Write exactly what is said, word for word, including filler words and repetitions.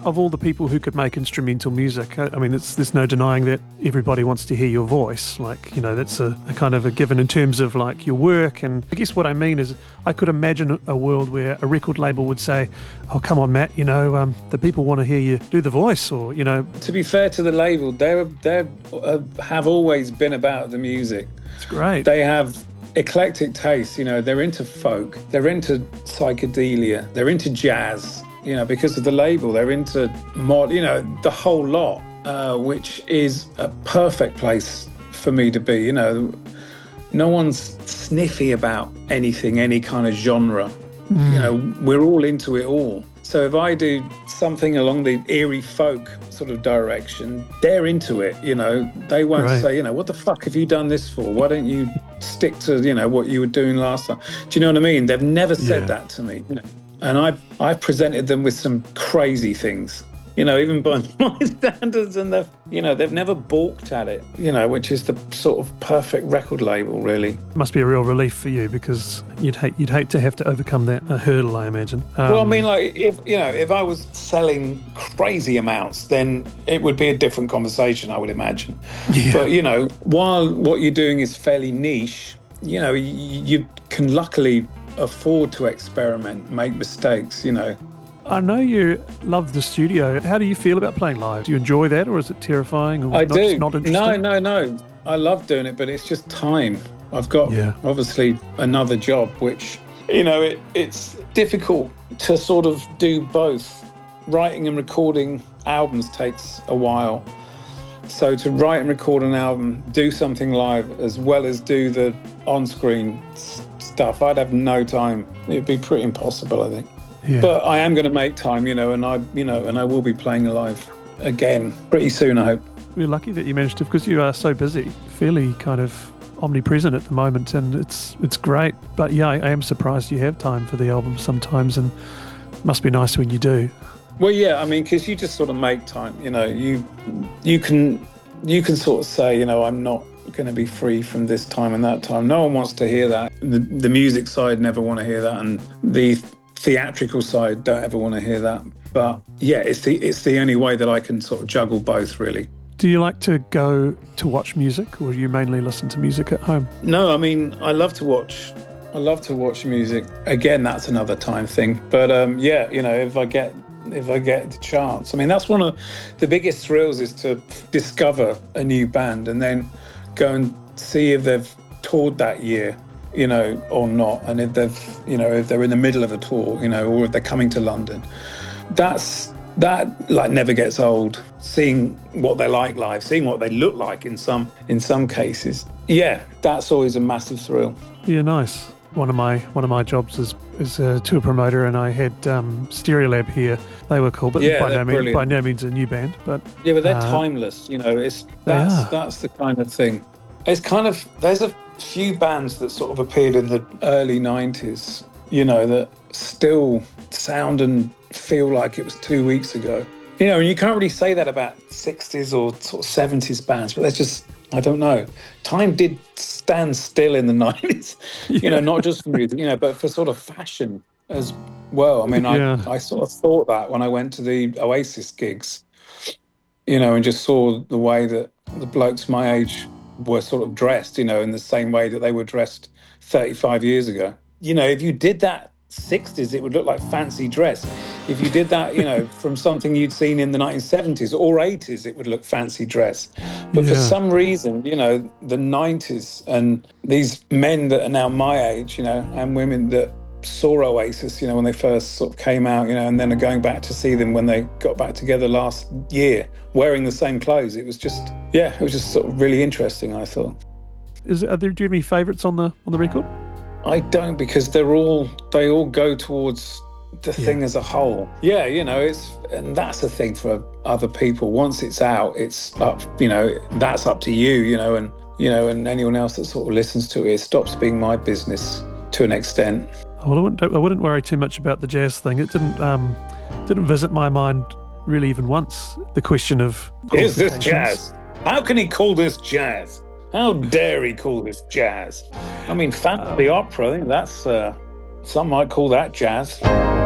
of all the people who could make instrumental music, I, I mean, it's, there's no denying that everybody wants to hear your voice. Like, you know, that's a, a kind of a given in terms of like your work. And I guess what I mean is I could imagine a world where a record label would say, oh, come on, Matt, you know, um, the people want to hear you do the voice, or, you know. To be fair to the label, they they uh, have always been about the music. It's great. They have eclectic taste, you know, they're into folk, they're into psychedelia, they're into jazz, you know, because of the label, they're into mod, you know, the whole lot, uh, which is a perfect place for me to be, you know. No one's sniffy about anything, any kind of genre. Mm. You know, we're all into it all. So if I do something along the eerie folk sort of direction, they're into it, you know. They won't right. say, you know, what the fuck have you done this for? Why don't you stick to, you know, what you were doing last time? Do you know what I mean? They've never said yeah. that to me. You know? And I've, I've presented them with some crazy things, you know, even by my standards, and they've, you know, they've never balked at it, you know, which is the sort of perfect record label, really. It must be a real relief for you, because you'd hate you'd hate to have to overcome that uh, hurdle, I imagine. Um, well, I mean, like, if, you know, if I was selling crazy amounts, then it would be a different conversation, I would imagine. Yeah. But, you know, while what you're doing is fairly niche, you know, you, you can luckily afford to experiment, make mistakes, you know. I know you love the studio. How do you feel about playing live? Do you enjoy that, or is it terrifying? Or I not, do. Not no, no, no. I love doing it, but it's just time. I've got yeah. obviously another job, which, you know, it, it's difficult to sort of do both. Writing and recording albums takes a while. So to write and record an album, do something live, as well as do the on-screen stuff, I'd have no time. It'd be pretty impossible, I think. Yeah. But I am going to make time, you know, and I, you know, and I will be playing live again pretty soon, I hope. We're lucky that you managed to, because you are so busy, fairly kind of omnipresent at the moment, and it's it's great. But yeah, I, I am surprised you have time for the album sometimes, and it must be nice when you do. Well, yeah, I mean, because you just sort of make time, you know, you you can you can sort of say, you know, I'm not going to be free from this time and that time. No one wants to hear that. The, the music side never want to hear that, and the theatrical side don't ever want to hear that. But yeah, it's the it's the only way that I can sort of juggle both, really. Do you like to go to watch music, or do you mainly listen to music at home? No, I mean, I love to watch. I love to watch music. Again, that's another time thing. But um, yeah, you know, if I get if I get the chance, I mean, that's one of the biggest thrills, is to discover a new band and then go and see if they've toured that year, you know, or not, and if they've, you know, if they're in the middle of a tour, you know, or if they're coming to London. That's that like never gets old. Seeing what they're like live, seeing what they look like in some in some cases. Yeah, that's always a massive thrill. Yeah, nice. One of my one of my jobs is is a tour promoter, and I had um, Stereolab here. They were cool, but yeah, by no means brilliant. by no means a new band. But yeah, but they're uh, timeless. You know, it's that's that's the kind of thing. It's kind of there's a few bands that sort of appeared in the early nineties, you know, that still sound and feel like it was two weeks ago. You know, and you can't really say that about sixties or sort of seventies bands, but there's just, I don't know. Time did stand still in the nineties, yeah. You know, not just for music, you know, but for sort of fashion as well. I mean, yeah. I, I sort of thought that when I went to the Oasis gigs, you know, and just saw the way that the blokes my age were sort of dressed, you know, in the same way that they were dressed thirty-five years ago. You know, if you did that sixties, it would look like fancy dress. If you did that, you know, from something you'd seen in the nineteen seventies or eighties, it would look fancy dress. But yeah. for some reason, you know, the nineties and these men that are now my age, you know, and women that saw Oasis, you know, when they first sort of came out, you know, and then are going back to see them when they got back together last year, wearing the same clothes. It was just, yeah, it was just sort of really interesting, I thought. Is are there, do you have any favourites on the on the record? I don't, because they're all they all go towards the yeah. thing as a whole. Yeah, you know, it's and that's the thing for other people. Once it's out, it's up. You know, that's up to you. You know, and you know, and anyone else that sort of listens to it, it stops being my business to an extent. Well, I wouldn't, I wouldn't worry too much about the jazz thing. It didn't um, didn't visit my mind really even once. The question of is this jazz? How can he call this jazz? How dare he call this jazz? I mean, Phantom of the Opera, I think that's, uh, some might call that jazz.